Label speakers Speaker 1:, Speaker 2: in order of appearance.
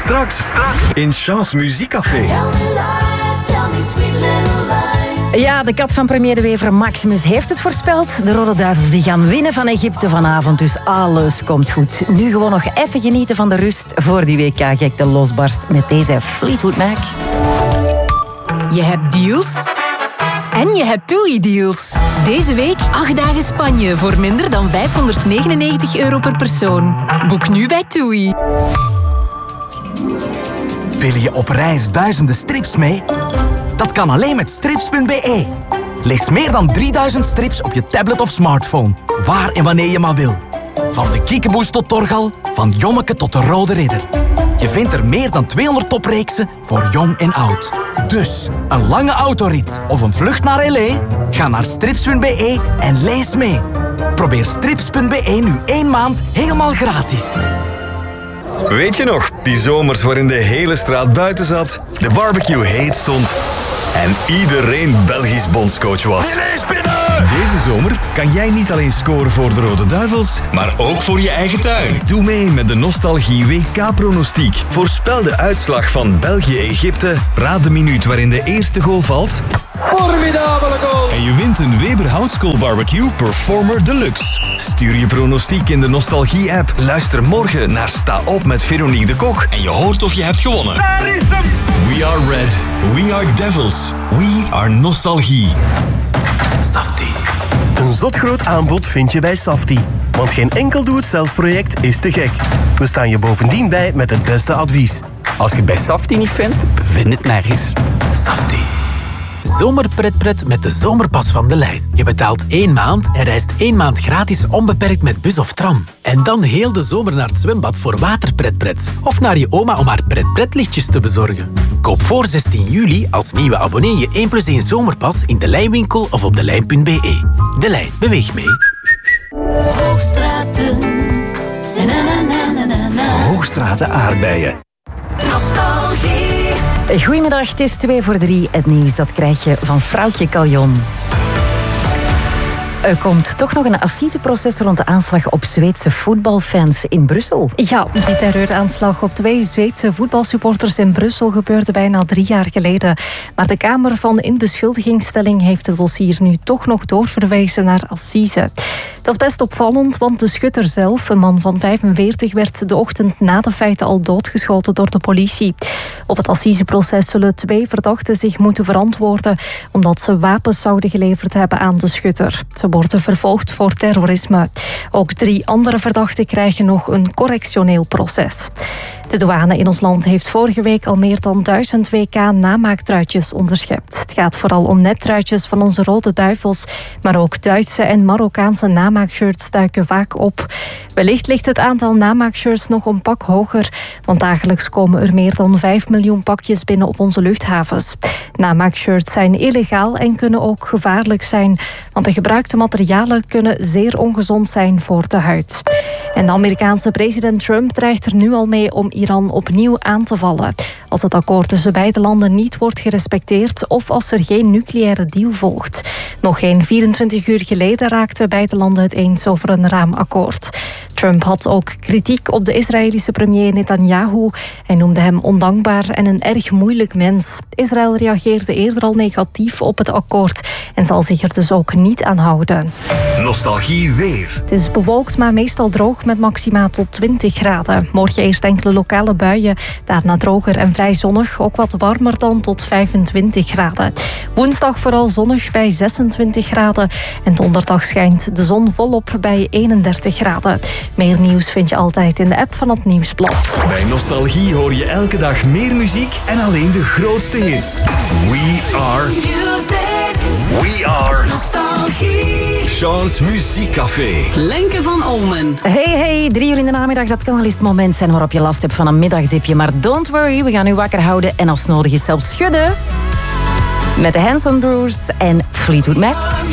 Speaker 1: Straks in Chance Muziekcafé.
Speaker 2: Ja, de kat van premier De Wever, Maximus, heeft het voorspeld. De Rode Duivels die gaan winnen van Egypte vanavond, dus alles komt goed. Nu gewoon nog even genieten van de rust voor die WK-gekte losbarst met deze Fleetwood Mac.
Speaker 3: Je hebt deals en je hebt TUI-deals. Deze week 8 dagen Spanje voor minder dan €599 per persoon. Boek nu bij TUI.
Speaker 4: Wil je op reis duizenden strips mee? Dat kan alleen met strips.be. Lees meer dan 3000 strips op je tablet of smartphone. Waar en wanneer je maar wil. Van de Kiekeboes tot Torgal, van Jommeke tot de Rode Ridder. Je vindt er meer dan 200 topreeksen voor jong en oud. Dus, een lange autorit of een vlucht naar L.A.? Ga naar strips.be en lees mee. Probeer strips.be nu 1 maand helemaal gratis.
Speaker 1: Weet je nog, die zomers waarin de hele straat buiten zat, de barbecue heet stond en iedereen Belgisch bondscoach was? Deze zomer kan jij niet alleen scoren voor de Rode Duivels, maar ook voor je eigen tuin. Doe mee met de Nostalgie WK-pronostiek. Voorspel de uitslag van België-Egypte, raad de minuut waarin de eerste goal valt.
Speaker 5: Formidabele goal!
Speaker 1: En je wint een Weber Houtskool Barbecue Performer Deluxe. Stuur je pronostiek in de Nostalgie-app. Luister morgen naar Sta op met Veronique de Kok en je hoort of je hebt gewonnen.
Speaker 5: Daar is hem!
Speaker 1: We are red. We are devils. We are Nostalgie.
Speaker 6: Safti. Een zotgroot aanbod vind je bij Safti. Want geen enkel doe-het-zelf-project is te gek. We staan je bovendien bij met het beste advies.
Speaker 7: Als je het bij Safti niet vindt, vind het nergens.
Speaker 6: Safti.
Speaker 8: Zomerpretpret met de zomerpas van De Lijn. Je betaalt 1 maand en reist 1 maand gratis onbeperkt met bus of tram. En dan heel de zomer naar het zwembad voor waterpretpret. Of naar je oma om haar pretpretlichtjes te bezorgen. Koop voor 16 juli als nieuwe abonnee je 1+1 zomerpas in De Lijnwinkel of op delijn.be. De Lijn, beweeg mee.
Speaker 9: Hoogstraten.
Speaker 6: Hoogstraten aardbeien.
Speaker 9: Nostalgie.
Speaker 2: Goedemiddag, het is 2:45. Het nieuws dat krijg je van Vrouwtje Caljon. Er komt toch nog een assiseproces rond de aanslag op Zweedse voetbalfans in Brussel.
Speaker 10: Ja, die terreuraanslag op 2 Zweedse voetbalsupporters in Brussel gebeurde bijna 3 jaar geleden. Maar de Kamer van Inbeschuldigingsstelling heeft het dossier nu toch nog doorverwijzen naar assise. Dat is best opvallend, want de schutter zelf, een man van 45, werd de ochtend na de feiten al doodgeschoten door de politie. Op het assiseproces zullen 2 verdachten zich moeten verantwoorden omdat ze wapens zouden geleverd hebben aan de schutter. Ze worden vervolgd voor terrorisme. Ook 3 andere verdachten krijgen nog een correctioneel proces. De douane in ons land heeft vorige week al meer dan 1000 WK-namaaktruitjes onderschept. Het gaat vooral om neptruitjes van onze Rode Duivels, maar ook Duitse en Marokkaanse namaakshirts duiken vaak op. Wellicht ligt het aantal namaakshirts nog een pak hoger, want dagelijks komen er meer dan 5 miljoen pakjes binnen op onze luchthavens. Namaakshirts zijn illegaal en kunnen ook gevaarlijk zijn, want de gebruikte materialen kunnen zeer ongezond zijn voor de huid. En de Amerikaanse president Trump dreigt er nu al mee om Iran opnieuw aan te vallen. Als het akkoord tussen beide landen niet wordt gerespecteerd of als er geen nucleaire deal volgt. Nog geen 24 uur geleden raakten beide landen het eens over een raamakkoord. Trump had ook kritiek op de Israëlische premier Netanyahu. Hij noemde hem ondankbaar en een erg moeilijk mens. Israël reageerde eerder al negatief op het akkoord en zal zich er dus ook niet aan houden.
Speaker 1: Nostalgie weer.
Speaker 10: Het is bewolkt, maar meestal droog met maxima tot 20 graden. Morgen eerst enkele lokale buien, daarna droger en vrij zonnig. Ook wat warmer dan tot 25 graden. Woensdag vooral zonnig bij 26 graden. En donderdag schijnt de zon volop bij 31 graden. Meer nieuws vind je altijd in de app van het Nieuwsblad.
Speaker 1: Bij Nostalgie hoor je elke dag meer muziek en alleen de grootste hits. We are
Speaker 9: Music.
Speaker 1: We are
Speaker 9: Nostalgie.
Speaker 1: Chance Muziekcafé.
Speaker 3: Lenke van Olmen.
Speaker 2: Hey, 3 uur in de namiddag, dat kan wel eens het moment zijn waarop je last hebt van een middagdipje. Maar don't worry, we gaan u wakker houden en als nodig is zelfs schudden. Met de Hanson Broers en Fleetwood Mac.